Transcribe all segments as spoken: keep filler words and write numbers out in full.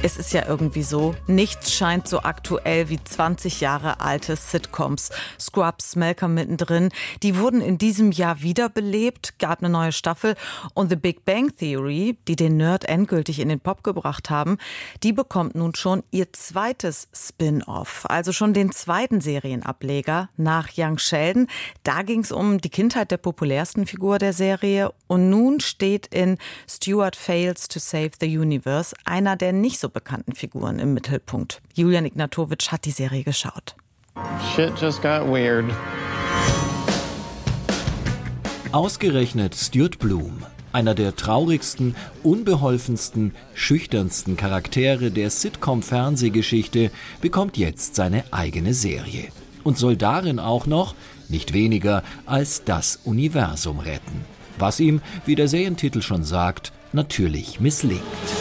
Es ist ja irgendwie so, nichts scheint so aktuell wie zwanzig Jahre alte Sitcoms. Scrubs, Malcolm mittendrin, die wurden in diesem Jahr wiederbelebt, gab eine neue Staffel. Und The Big Bang Theory, die den Nerd endgültig in den Pop gebracht haben, die bekommt nun schon ihr zweites Spin-off, also schon den zweiten Serienableger nach Young Sheldon. Da ging es um die Kindheit der populärsten Figur der Serie. Und nun steht in Stuart Fails to Save the Universe einer der nicht so bekannten Figuren im Mittelpunkt. Julian Ignatowitsch hat die Serie geschaut. Shit just got weird. Ausgerechnet Stuart Bloom, einer der traurigsten, unbeholfensten, schüchternsten Charaktere der Sitcom-Fernsehgeschichte, bekommt jetzt seine eigene Serie und soll darin auch noch nicht weniger als das Universum retten. Was ihm, wie der Serientitel schon sagt, natürlich misslingt.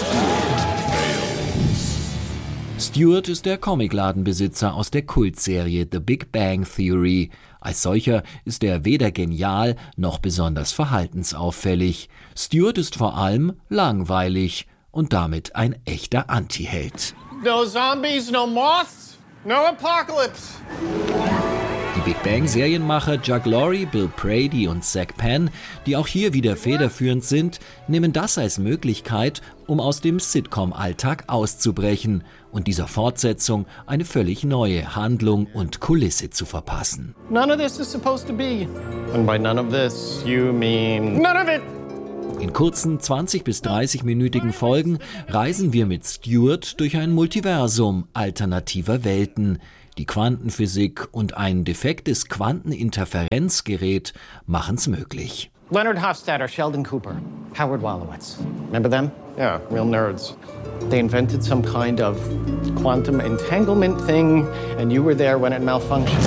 Stuart ist der Comicladenbesitzer aus der Kultserie The Big Bang Theory. Als solcher ist er weder genial noch besonders verhaltensauffällig. Stuart ist vor allem langweilig und damit ein echter Antiheld. No zombies, no moths, no apocalypse. Die Big Bang-Serienmacher Chuck Lorre, Bill Prady und Zach Penn, die auch hier wieder federführend sind, nehmen das als Möglichkeit, um aus dem Sitcom-Alltag auszubrechen und dieser Fortsetzung eine völlig neue Handlung und Kulisse zu verpassen. None of this is supposed to be. And by none of this, you mean none of it. In kurzen zwanzig- bis dreißig-minütigen Folgen reisen wir mit Stuart durch ein Multiversum alternativer Welten. Die Quantenphysik und ein defektes Quanteninterferenzgerät machen's möglich. Leonard Hofstadter, Sheldon Cooper, Howard Wolowitz. Remember them? Yeah, real nerds. They invented some kind of quantum entanglement thing, and you were there when it malfunctioned.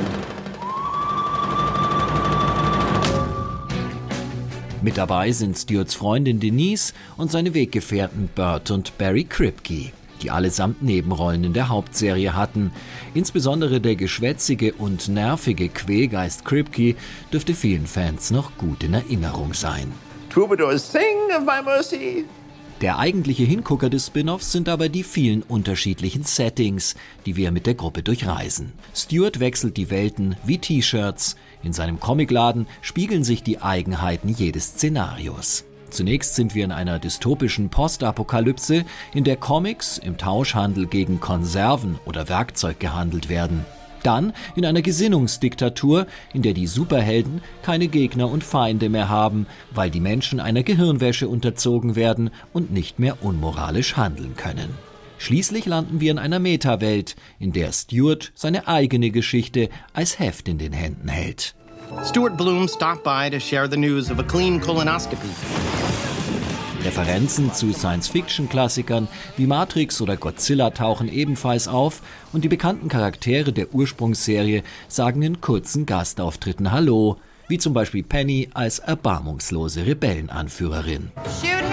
Mit dabei sind Stuarts Freundin Denise und seine Weggefährten Bert und Barry Kripke, die allesamt Nebenrollen in der Hauptserie hatten. Insbesondere der geschwätzige und nervige Quälgeist Kripke dürfte vielen Fans noch gut in Erinnerung sein. Troubadours sing of my mercy. Der eigentliche Hingucker des Spin-offs sind aber die vielen unterschiedlichen Settings, die wir mit der Gruppe durchreisen. Stuart wechselt die Welten wie T-Shirts. In seinem Comicladen spiegeln sich die Eigenheiten jedes Szenarios. Zunächst sind wir in einer dystopischen Postapokalypse, in der Comics im Tauschhandel gegen Konserven oder Werkzeug gehandelt werden. Dann in einer Gesinnungsdiktatur, in der die Superhelden keine Gegner und Feinde mehr haben, weil die Menschen einer Gehirnwäsche unterzogen werden und nicht mehr unmoralisch handeln können. Schließlich landen wir in einer Metawelt, in der Stuart seine eigene Geschichte als Heft in den Händen hält. Stuart Bloom stopped by to share the news of a clean colonoscopy. Referenzen zu Science-Fiction-Klassikern wie Matrix oder Godzilla tauchen ebenfalls auf und die bekannten Charaktere der Ursprungsserie sagen in kurzen Gastauftritten Hallo, wie zum Beispiel Penny als erbarmungslose Rebellenanführerin. Shoot him!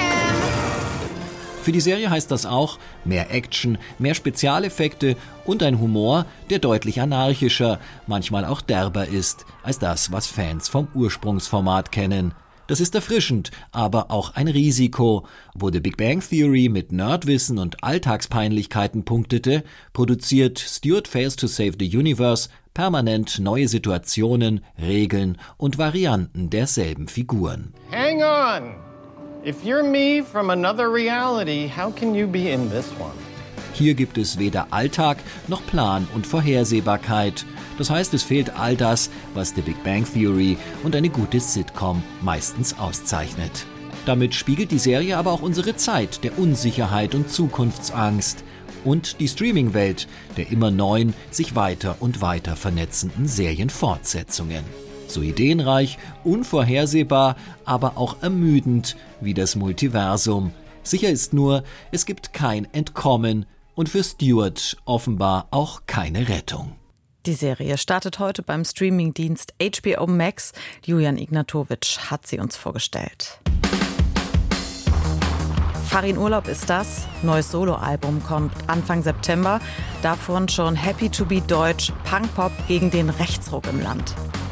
Für die Serie heißt das auch mehr Action, mehr Spezialeffekte und ein Humor, der deutlich anarchischer, manchmal auch derber ist, als das, was Fans vom Ursprungsformat kennen. Das ist erfrischend, aber auch ein Risiko. Wo The Big Bang Theory mit Nerdwissen und Alltagspeinlichkeiten punktete, produziert Stuart Fails to Save the Universe permanent neue Situationen, Regeln und Varianten derselben Figuren. Hang on! If you're me from another reality, how can you be in this one? Hier gibt es weder Alltag noch Plan und Vorhersehbarkeit. Das heißt, es fehlt all das, was The Big Bang Theory und eine gute Sitcom meistens auszeichnet. Damit spiegelt die Serie aber auch unsere Zeit der Unsicherheit und Zukunftsangst und die Streaming-Welt der immer neuen, sich weiter und weiter vernetzenden Serienfortsetzungen. So ideenreich, unvorhersehbar, aber auch ermüdend wie das Multiversum. Sicher ist nur, es gibt kein Entkommen und für Stuart offenbar auch keine Rettung. Die Serie startet heute beim Streamingdienst H B O Max. Julian Ignatowitsch hat sie uns vorgestellt. Farin Urlaub ist das. Neues Soloalbum kommt Anfang September. Davon schon Happy to be Deutsch, Punkpop gegen den Rechtsruck im Land.